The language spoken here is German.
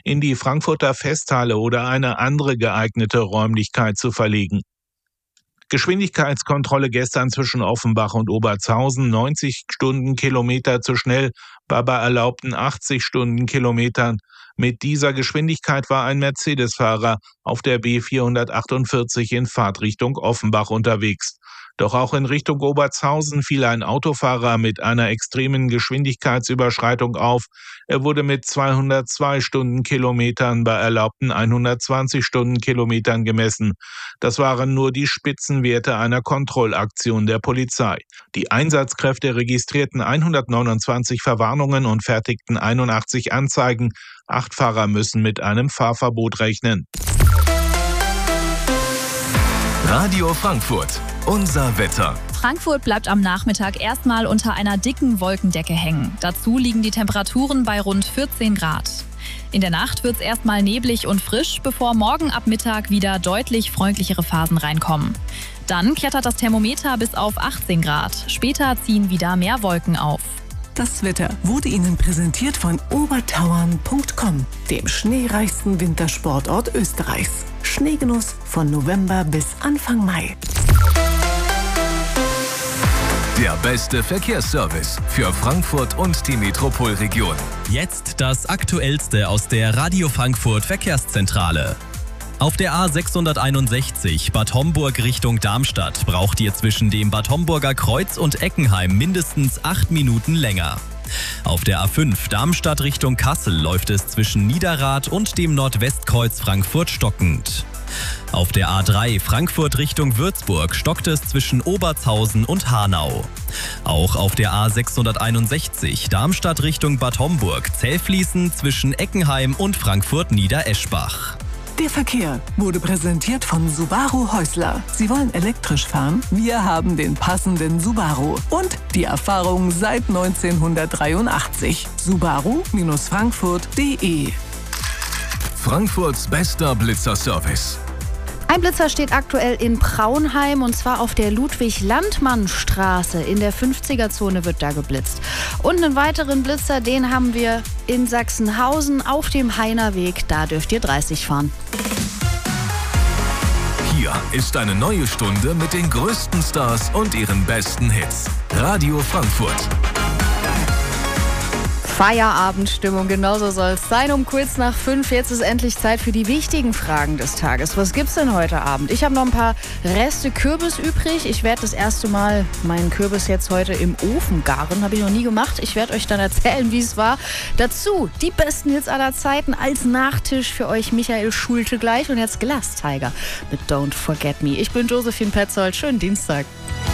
in die Frankfurter Festhalle oder eine andere geeignete Räumlichkeit zu verlegen. Geschwindigkeitskontrolle gestern zwischen Offenbach und Obertshausen, 90 Stundenkilometer zu schnell, bei erlaubten 80 Stundenkilometern. Mit dieser Geschwindigkeit war ein Mercedes-Fahrer auf der B448 in Fahrtrichtung Offenbach unterwegs. Doch auch in Richtung Obertshausen fiel ein Autofahrer mit einer extremen Geschwindigkeitsüberschreitung auf. Er wurde mit 202 Stundenkilometern bei erlaubten 120 Stundenkilometern gemessen. Das waren nur die Spitzenwerte einer Kontrollaktion der Polizei. Die Einsatzkräfte registrierten 129 Verwarnungen und fertigten 81 Anzeigen. 8 Fahrer müssen mit einem Fahrverbot rechnen. Radio Frankfurt. Unser Wetter. Frankfurt bleibt am Nachmittag erstmal unter einer dicken Wolkendecke hängen. Dazu liegen die Temperaturen bei rund 14 Grad. In der Nacht wird es erstmal neblig und frisch, bevor morgen ab Mittag wieder deutlich freundlichere Phasen reinkommen. Dann klettert das Thermometer bis auf 18 Grad. Später ziehen wieder mehr Wolken auf. Das Wetter wurde Ihnen präsentiert von obertauern.com, dem schneereichsten Wintersportort Österreichs. Schneegenuss von November bis Anfang Mai. Der beste Verkehrsservice für Frankfurt und die Metropolregion. Jetzt das Aktuellste aus der Radio Frankfurt Verkehrszentrale. Auf der A661 Bad Homburg Richtung Darmstadt braucht ihr zwischen dem Bad Homburger Kreuz und Eckenheim mindestens 8 Minuten länger. Auf der A5 Darmstadt Richtung Kassel läuft es zwischen Niederrad und dem Nordwestkreuz Frankfurt stockend. Auf der A3 Frankfurt Richtung Würzburg stockt es zwischen Obertshausen und Hanau. Auch auf der A661 Darmstadt Richtung Bad Homburg Zählfließen zwischen Eckenheim und Frankfurt-Niedereschbach. Der Verkehr wurde präsentiert von Subaru Häusler. Sie wollen elektrisch fahren? Wir haben den passenden Subaru und die Erfahrung seit 1983. Subaru-Frankfurt.de. Frankfurts bester Blitzerservice. Ein Blitzer steht aktuell in Praunheim und zwar auf der Ludwig-Landmann-Straße. In der 50er-Zone wird da geblitzt. Und einen weiteren Blitzer, den haben wir in Sachsenhausen auf dem Heinerweg. Da dürft ihr 30 fahren. Hier ist eine neue Stunde mit den größten Stars und ihren besten Hits. Radio Frankfurt. Feierabendstimmung, genauso soll es sein. Um kurz nach 5, jetzt ist endlich Zeit für die wichtigen Fragen des Tages. Was gibt's denn heute Abend? Ich habe noch ein paar Reste Kürbis übrig. Ich werde das erste Mal meinen Kürbis jetzt heute im Ofen garen. Habe ich noch nie gemacht. Ich werde euch dann erzählen, wie es war. Dazu die besten Hits aller Zeiten als Nachtisch für euch Michael Schulte gleich. Und jetzt Glass Tiger mit Don't Forget Me. Ich bin Josephine Petzold. Schönen Dienstag.